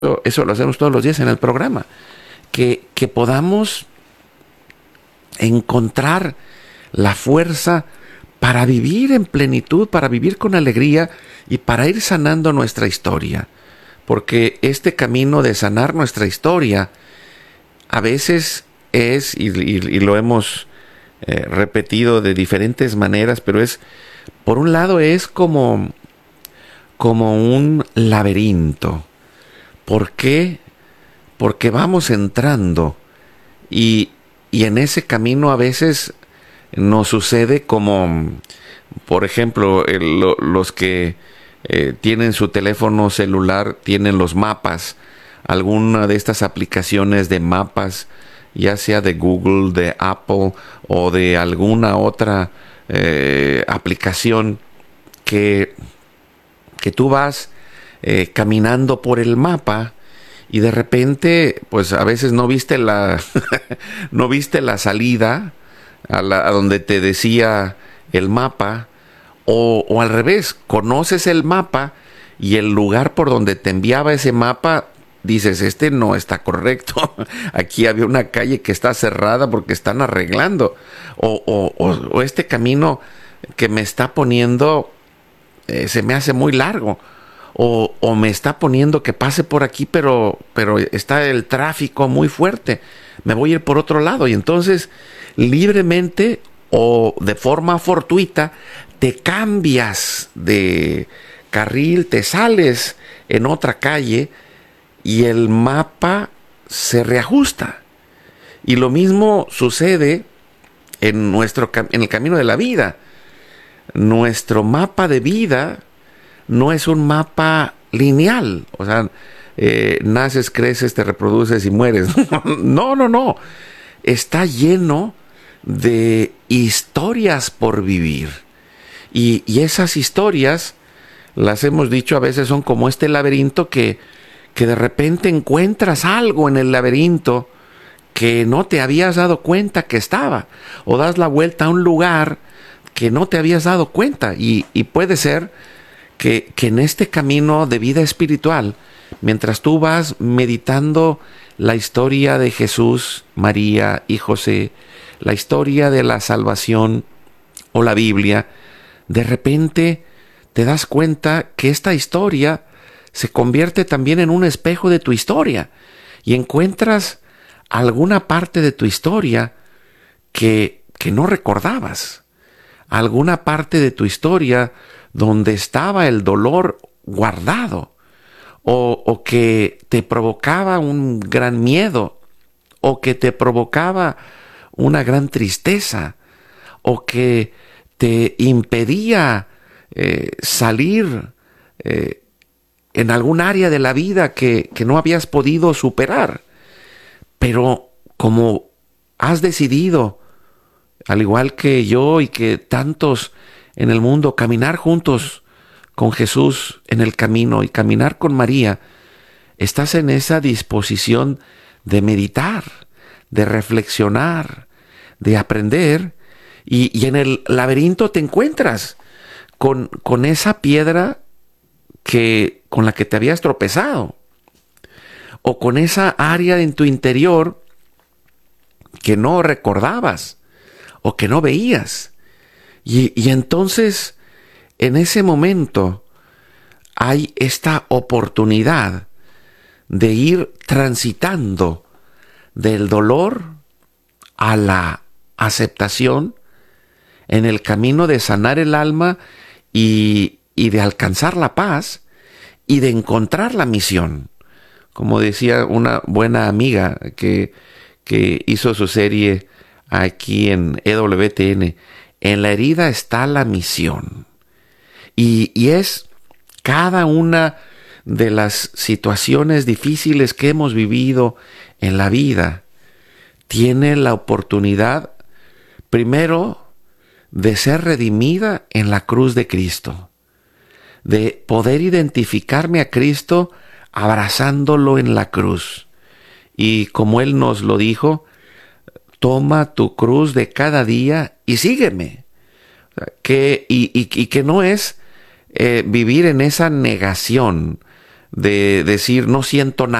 Eso lo hacemos todos los días en el programa, que podamos encontrar la fuerza para vivir en plenitud, para vivir con alegría y para ir sanando nuestra historia. Porque este camino de sanar nuestra historia a veces es, y lo hemos repetido de diferentes maneras, pero por un lado es como un laberinto. ¿Por qué? Porque vamos entrando y en ese camino a veces nos sucede como, por ejemplo, los que tienen su teléfono celular, tienen los mapas, alguna de estas aplicaciones de mapas, ya sea de Google, de Apple o de alguna otra aplicación que tú vas caminando por el mapa y de repente, pues a veces no viste no viste la salida a donde te decía el mapa, o al revés, conoces el mapa y el lugar por donde te enviaba ese mapa, dices, este no está correcto, aquí había una calle que está cerrada porque están arreglando, o este camino que me está poniendo se me hace muy largo, o me está poniendo que pase por aquí, pero está el tráfico muy fuerte, me voy a ir por otro lado. Y entonces libremente o de forma fortuita te cambias de carril, te sales en otra calle y el mapa se reajusta. Y lo mismo sucede en el camino de la vida. Nuestro mapa de vida no es un mapa lineal, o sea, naces, creces, te reproduces y mueres. No. Está lleno de historias por vivir. Y esas historias, las hemos dicho, a veces son como este laberinto que de repente encuentras algo en el laberinto que no te habías dado cuenta que estaba. O das la vuelta a un lugar que no te habías dado cuenta. Y puede ser que en este camino de vida espiritual, mientras tú vas meditando la historia de Jesús, María y José, la historia de la salvación o la Biblia, de repente te das cuenta que esta historia se convierte también en un espejo de tu historia y encuentras alguna parte de tu historia que no recordabas, alguna parte de tu historia donde estaba el dolor guardado, o que te provocaba un gran miedo, o que te provocaba una gran tristeza, o que te impedía salir en algún área de la vida que no habías podido superar. Pero como has decidido, al igual que yo y que tantos en el mundo, caminar juntos con Jesús en el camino y caminar con María, estás en esa disposición de meditar, de reflexionar, de aprender, y en el laberinto te encuentras con esa piedra con la que te habías tropezado, o con esa área en tu interior que no recordabas o que no veías. Y entonces, en ese momento, hay esta oportunidad de ir transitando del dolor a la aceptación en el camino de sanar el alma y de alcanzar la paz y de encontrar la misión. Como decía una buena amiga que hizo su serie aquí en EWTN, en la herida está la misión. Y es cada una de las situaciones difíciles que hemos vivido en la vida, tiene la oportunidad, primero, de ser redimida en la cruz de Cristo, de poder identificarme a Cristo abrazándolo en la cruz. Y como Él nos lo dijo, toma tu cruz de cada día y sígueme. Y que no es vivir en esa negación, de decir no siento